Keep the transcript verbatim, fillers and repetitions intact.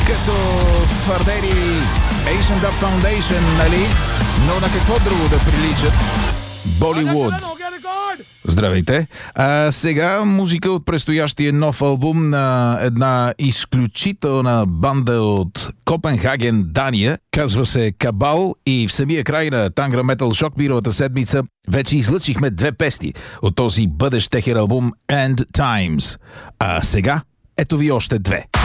като твърдели Asian Dub Foundation, нали? Но на какво друго да приличат? Боливуд. Здравейте! А сега музика от предстоящия нов албум на една изключителна банда от Копенхаген, Дания. Казва се Кабал и в самия край на Тангра Метал Шок миналата седмица вече излъчихме две песни от този бъдещ техен албум End Times. А сега ето ви още две.